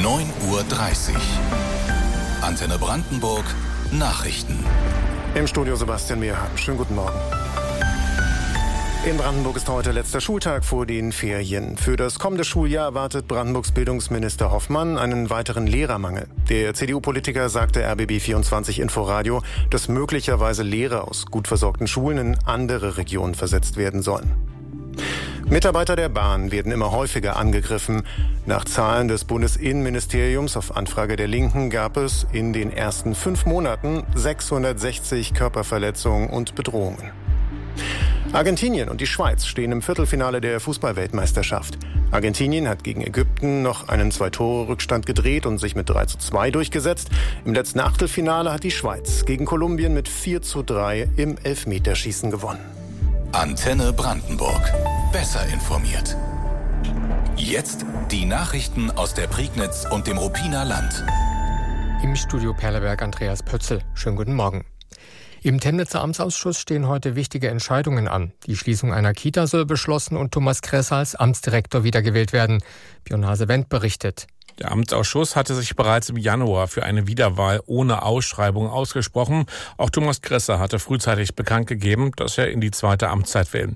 9:30 Uhr. Antenne Brandenburg Nachrichten. Im Studio Sebastian Mehrheim. Schönen guten Morgen. In Brandenburg ist heute letzter Schultag vor den Ferien. Für das kommende Schuljahr erwartet Brandenburgs Bildungsminister Hoffmann einen weiteren Lehrermangel. Der CDU-Politiker sagte RBB24 Inforadio, dass möglicherweise Lehrer aus gut versorgten Schulen in andere Regionen versetzt werden sollen. Mitarbeiter der Bahn werden immer häufiger angegriffen. Nach Zahlen des Bundesinnenministeriums auf Anfrage der Linken gab es in den ersten 5 Monaten 660 Körperverletzungen und Bedrohungen. Argentinien und die Schweiz stehen im Viertelfinale der Fußball-Weltmeisterschaft. Argentinien hat gegen Ägypten noch einen 2-Tore-Rückstand gedreht und sich mit 3:2 durchgesetzt. Im letzten Achtelfinale hat die Schweiz gegen Kolumbien mit 4:3 im Elfmeterschießen gewonnen. Antenne Brandenburg. Besser informiert. Jetzt die Nachrichten aus der Prignitz und dem Ruppiner Land. Im Studio Perleberg Andreas Pötzl. Schönen guten Morgen. Im Chemnitzer Amtsausschuss stehen heute wichtige Entscheidungen an. Die Schließung einer Kita soll beschlossen und Thomas Kresser als Amtsdirektor wiedergewählt werden. Björn Hase-Wendt berichtet. Der Amtsausschuss hatte sich bereits im Januar für eine Wiederwahl ohne Ausschreibung ausgesprochen. Auch Thomas Kresser hatte frühzeitig bekannt gegeben, dass er in die zweite Amtszeit will.